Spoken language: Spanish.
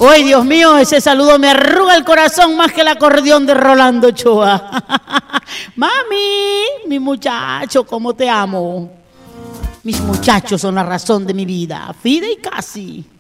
¡Ay, Dios mío! Ese saludo me arruga el corazón más que el acordeón de Rolando Ochoa. Mami, mi muchacho, cómo te amo. Mis muchachos son la razón de mi vida. Fide y Casi.